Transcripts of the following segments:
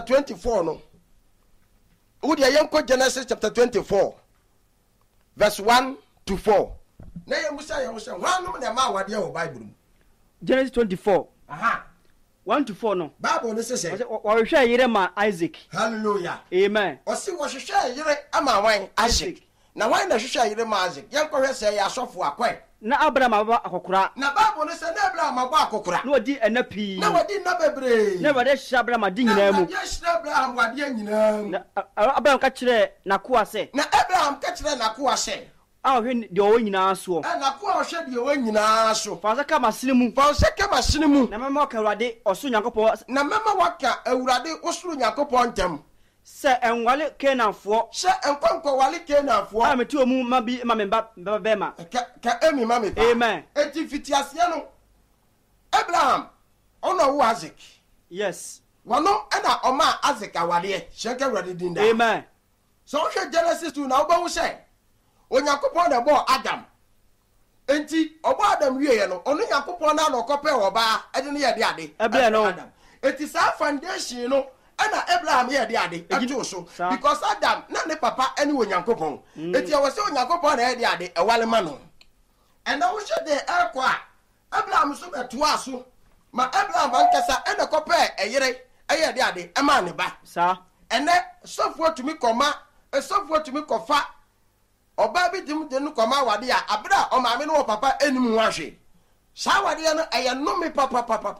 24 no. Would you Genesis chapter 24 verse 1 to 4. Na you say one no na ma wade o Bible. Genesis 24. 1 to 4 no. Bible no say. Wa hwehwe yire ma Isaac. Hallelujah. Amen. O si wo hwehwe yire ama wan Isaac. Na wan na hwehwe yire ma Isaac. Yen ko hwe say ya asofo akwai. Na Abraham aba akokora. Na Bible no say na Abraham aba akokora. Na odi enapi. Na wadi na bebre. Na wade hye Abraham adi nyina mu. Na hye Abraham wade nyina mu. Na Abraham ka kire na ko ase. Na Abraham ka kire na ko ase. A hwe de o nyina so. Na ko hwe de o nyina so. Fa ka masene mu. Fa ka masene mu. Na mema ka Awurade oso Nyankopɔn. Na mema waka Awurade oso Nyankopɔn ntam. Se enwale Kenaanfo. Se enkwankwa wale Kenaanfo. A metu omu ma bi ma memba bema. Ka emi ma me pa. Amen. Enti fitiase no. Abraham ono wo Isaac. Yes. Wono na oma Isaac awale. Sheke Awurade dinda. Amen. So hwe Genesis 2 na obawu se Onyankopɔn na bo Adam. Enti obo Adam wiye no ono Nyankopɔn na no kope oba ede ne ye de ade. Adam. Enti sa foundation no ana Abraham ye de ade eto so because Adam na ne papa ene Onyankopɔn. Enti e wose Onyankopɔn na ye de ade e wale ma no. And I wish de ekwa Abraham so beto aso ma Abraham ankasa ene kope eyere eye de ade e ma ne ba. Sa Ene sofo tumi koma sofo tumi kofa oba bi dim de no koma wade a abra o maame no papa enim ho ahwe sa wade no eye no me papa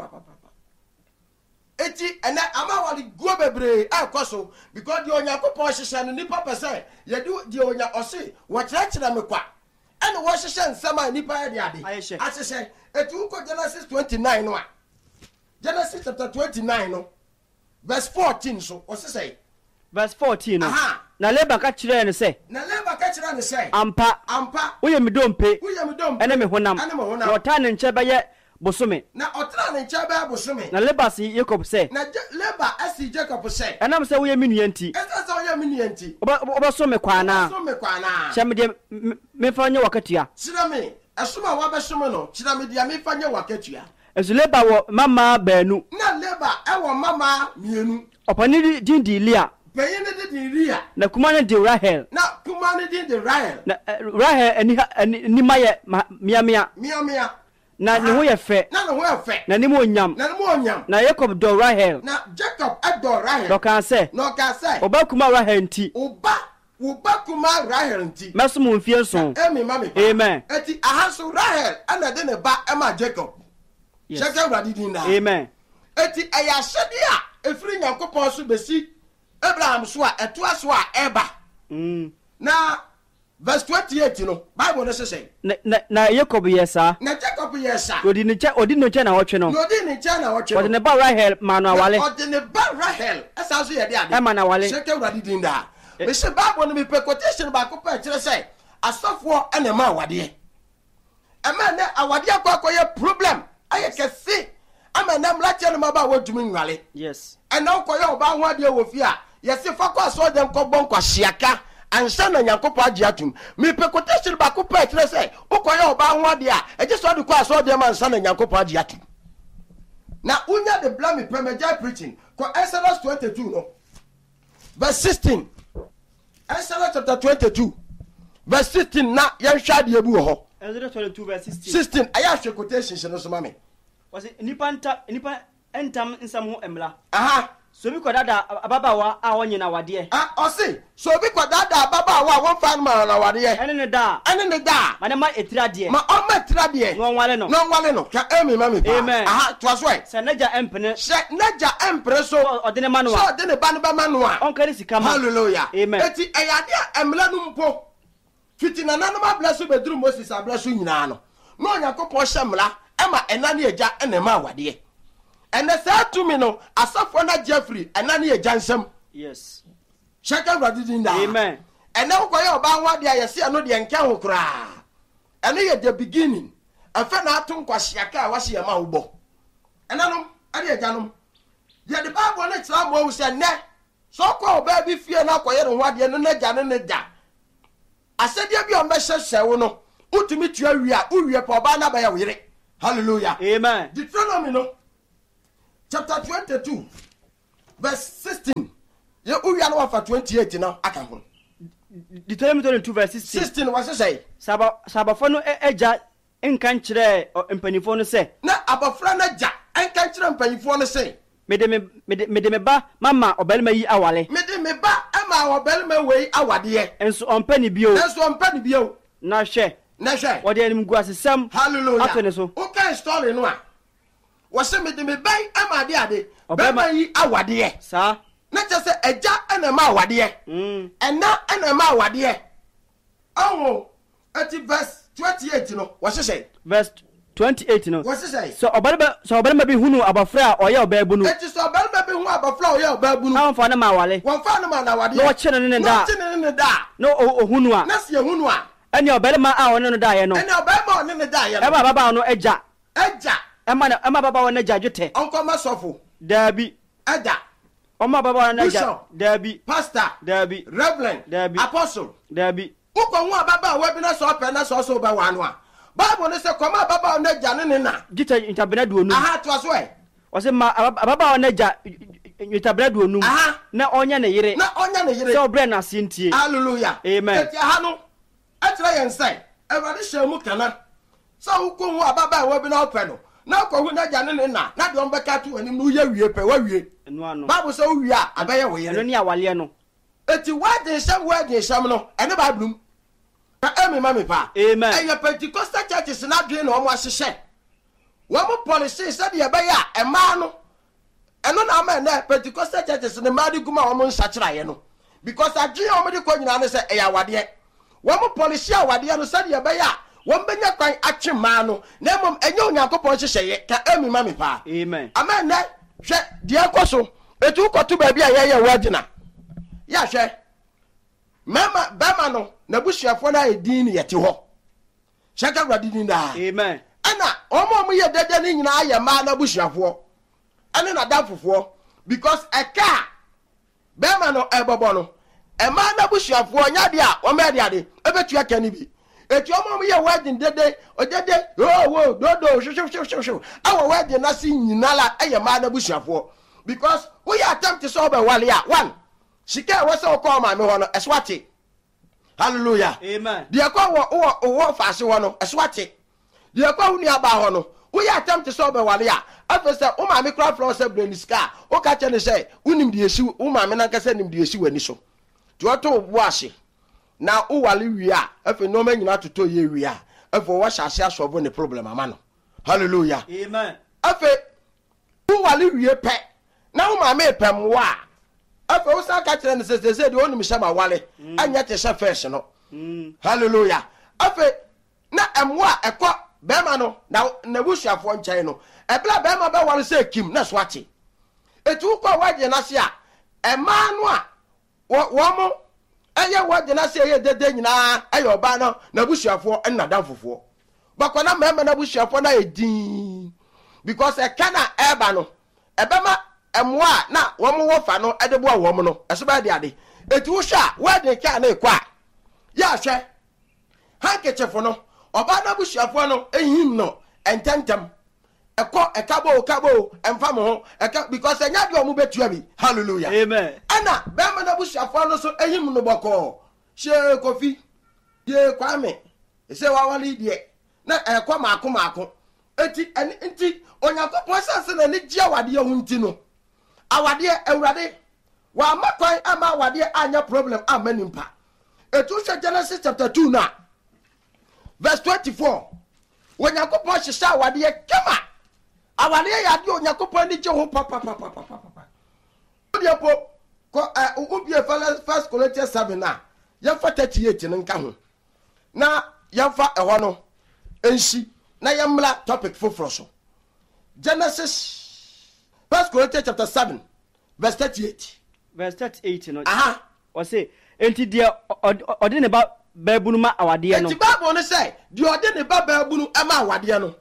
eti ene ama wade go bebre akoso because the Onyankopɔn hyehyɛ no nipa pese ye do the onya ose wo kyerɛkyerɛ me kwa ene wo hyehyɛ nsɛm a nipa ye de ade ahyehyɛ etu ko Genesis 29 no a Genesis chapter 29 no verse 14 so o say verse 14 no. Na Laban ka kire ne se. Ampa. Woye me dompe. Ene me honam. Na ota ne nche beye bosome. Na otra ne nche beye bosome. Na Laban si Jacob se. Na Laban asi Jacob se. Enam se woye me nuanti. Esa se woye me nuanti. Oba so me kwana. Hye me de me fanye wakatua. Kira me. Asuma wa be some no. Kira me de me fanye wakatua. Ezu Laban wo mama baanu. Na Laban e wo mama mienu. Opani din di Leah. Peyene de Ria. Na kumane de Rahel. Na kumane de Rahel. Na Rahel ni maye mia. Na ne ho ye fe. Na ne ho ye fe. Na ni mo onyam. Na Jacob do Rahel. Na Jacob do Rahel. No kan se. Oba kuma Rahel nti. Oba kuma Rahel nti. Meso mo mfie nso. Mami. Amen. Eti ahaso Rahel ana de ne ba ema Jacob. Yes. Jacob radidin na. Amen. Eti aya hwede a efiri Nyankopɔn so besi Abraham so a eto aso a eba. Na verse 28 no Bible no say na Jacob yesa. Na Jacob yesa. Odi no che na wotwe no. Odi ne che na wotwe. Odi ne ba Rahel ma no awale. Odi ne ba Rahel esa so ye de ade. E ma na awale. Sheke uradi din da. Me se Bible no me pe quotation ba ko pa kire say asofo ene ma awade. E ma na awade akoye problem. Aye kese. Ama na mlache no ma ba wodumi nwale. Yes. E na ukoye oba ho ade wo fi a yesi fakwa so dem ko bon kwa hyiaka ansa na Nyankopɔ agye atum me pe quotation ba ko pa kire say ukoye oba ho ade a eje so de kwa so dem ansa na Nyankopɔ agye atum na unya de blame premature preaching ko Exodus 22 no verse 16 Exodus chapter 22 verse 16 na yan hwa de ebu ho Exodus 22 verse 16 aya hwe quotation no so mame was nipa entam nsam ho emla so bi kodada ababawa a wonye na wade osi so bi kodada ababawa won fan ma na wade ene ne da ma ne ma etira de ma o ma etira de no nwale no ka emi mami pa to aso e se naja empene so odene manu so odene ba ne ba manu a on kare sika ma hallelujah amen eti eyade emla no mpo fitina nanu ma blessu bedru Moses ablesu nyina no Onyankopɔn hyemla ema enane eja ene ma wade ene sa tumi no asafo na Jeffrey enane eja nsam yes shaka radidin da amen ene ukoye oba ho ade ayese ano de enka ho kra ene ye the beginning afa na ato nkwahyiaka a wahye ma wo bo enanom ade eja nom ye the Bible na tira mo wo se ne so ko oba bi fie na akoye ho ade no na ja ne da asede bi o mehye wo no utumi tua wi a uwie pa oba na ba ya wire hallelujah amen Deuteronomy no chapter 22 verse 16 ye uwia no fa 28 na aka ho Deuteronomy 22 verse 16 was say sabafo no eja enka nkyere empanifo no se na abafra na ja enka nkyere empanifo no se mede me ba mama obelma yi awale mede me ba ama obelma wei awade enso ompani bio na hwe wode anim gu asesam hallelujah afene so okay story no a wose mede me ba ama ade obelma yi awade sa na chese eja ena ma awade ena ma awade oh at verse 28 no wose say verse 28 no wose say so obalba bi hunu abafra oya obabu no eti so obalba bi hunu abafra oya obabu no amfa na ma wale wonfa na ma na wade no chene ne da no ohunu a na se hunu a eni obalma a one no da ye no eni obalma one ne da ye no eba baba no eja ema baba wona eja dwete onko masofo dabi eja oma baba wona eja dabi pastor dabi reverend dabi apostle dabi uko hu baba we bi na so pe na so ba wa no a Bible ne se koma baba wona eja ne na gita intabena duonu aha to aso e o se ma baba wona eja intabena duonu na onya ne yire so obre na sintie hallelujah amen eti aha no etra yen sai everade shemu kana so uko hu baba we bi na pe no na ko hu na eja ne na de on beka to anim no ye wie pe wa wie enu ano Bible so wie a abaye wo yire eno ni awale no eti wade sham no ene Bible emi mami pa amen eye Pentecostal churches na dwen no mo ahyehye wo mo policy said ye be ya ema no eno na ma na Pentecostal churches ne ma de guma wo mo nsakira ye no because adwen o mo de ko nyina ne se e ya wade wo mo policy awade no said ye be ya wo mbenya kwan atwe ma no na mom enye onyankopon hyehye ye ka emi mami pa amen amen na hwe de akoso etu koto ba bia ye wagina ya hwe mama bama no na busuafo na edin yete ho shaka gradi din da amen ana omo ye dede ni nyina aye ma na busuafo ane na dafofo because eka bama no ebobo no e ma na busuafo nya de a o me de ade ebetu aka ni bi eti omo ye wedding dede odede wo dodo shu awo wedding na si nyina la aye ma na busuafo because we attempt so be wale a one shika we se ko ma me ho no eswate hallelujah amen de ko wo faase ho no eswate de ko hu ni aba ho no we attempt so be wale a afese o ma me kra flow se breniska o ka che ne se unim de esi o ma me na nka se nim de esi wani so to oto wo ase na o wale wi a afi no ma nyina toto ye wi a afi wo hyase asobo ne problem ama no hallelujah amen afi o wale wi pe na o ma me pem wa afi o sa ka kire ne se de onim shama wale anya te sha first no hallelujah afi na emwa ekọ bema no na busuafo nkyai no ebla bema be wale se kim na swati etu ko waje na se a ema no a wo mo eye waje na se ye dede nyina aye oba no na busuafo na danfofo bakona mema na busuafo na edin because e kana eba no ebema emwa na wo mo wo fa no edebo wo mo no eso ba de ade etu wo sha wade ka na ekwa ya hwe hankechefo no oba na busuafo no ehim no ententem ekabo emfa mo ho because enya de o mu betua bi hallelujah amen ana bema na busuafo no so ehim no boko she kofi ye kwame ese wa wali die na ekwa maako enti onyankopon sanse na ni gia wade hu nti no awade awurade wa makwan ama awade anya problem amanimpa etu Genesis chapter 2 na verse 24 onyankopon hyehya awade kema awade ya de onyankopon ni je ho papa odiapo ko ubie first Corinthians 7 na yafa 38 nka ho na yafa eho no ensi na yamla topic foforo so Genesis First Corinthians chapter 7 verse 38 no aha o say enti dia ode ne ba babunu ma awade no enti Bible no say dia ode ne ba babunu ama awade no